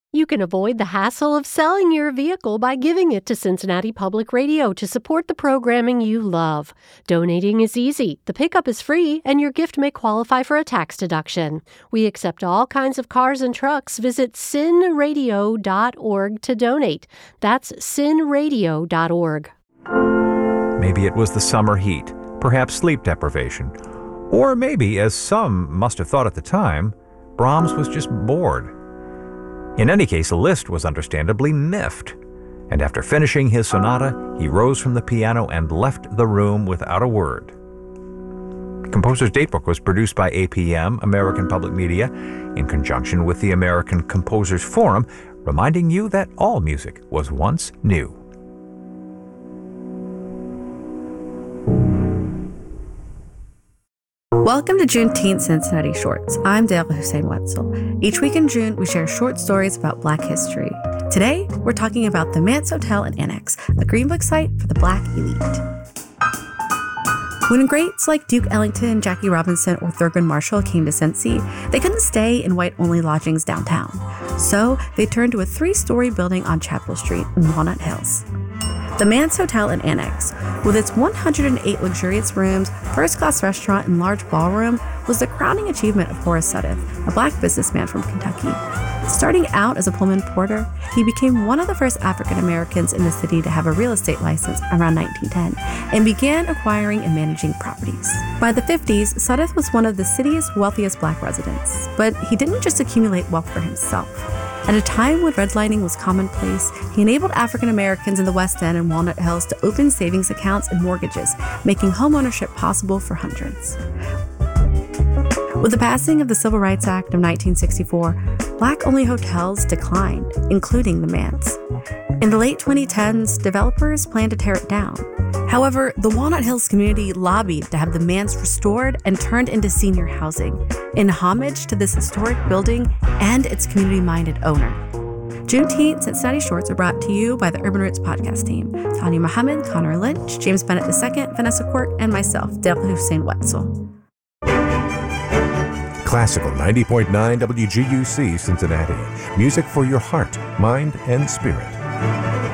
You can avoid the hassle of selling your vehicle by giving it to Cincinnati Public Radio to support the programming you love. Donating is easy, the pickup is free, and your gift may qualify for a tax deduction. We accept all kinds of cars and trucks. Visit cinradio.org to donate. That's cinradio.org. Maybe it was the summer heat, perhaps sleep deprivation. Or maybe, as some must have thought at the time, Brahms was just bored. In any case, Liszt was understandably miffed, and after finishing his sonata, he rose from the piano and left the room without a word. The composer's datebook was produced by APM, American Public Media, in conjunction with the American Composers Forum, reminding you that all music was once new. Welcome to Juneteenth Cincinnati Shorts. I'm Dale Hussein Wetzel. Each week in June, we share short stories about Black history. Today, we're talking about the Manse Hotel and Annex, a Greenbook site for the Black elite. When greats like Duke Ellington, Jackie Robinson, or Thurgood Marshall came to Cincy, they couldn't stay in white-only lodgings downtown. So they turned to a 3-story building on Chapel Street in Walnut Hills. The Manse Hotel and Annex, with its 108 luxurious rooms, first-class restaurant, and large ballroom, was the crowning achievement of Horace Sudduth, a Black businessman from Kentucky. Starting out as a Pullman porter, he became one of the first African Americans in the city to have a real estate license around 1910 and began acquiring and managing properties. By the 50s, Sudduth was one of the city's wealthiest Black residents, but he didn't just accumulate wealth for himself. At a time when redlining was commonplace, he enabled African Americans in the West End and Walnut Hills to open savings accounts and mortgages, making homeownership possible for hundreds. With the passing of the Civil Rights Act of 1964, Black-only hotels declined, including the Manse. In the late 2010s, developers planned to tear it down. However, the Walnut Hills community lobbied to have the Manse restored and turned into senior housing, in homage to this historic building and its community-minded owner. Juneteenth Cincinnati Shorts are brought to you by the Urban Roots podcast team. Tanya Muhammad, Connor Lynch, James Bennett II, Vanessa Quirk, and myself, Dale Hussein Wetzel. Classical 90.9 WGUC Cincinnati. Music for your heart, mind, and spirit.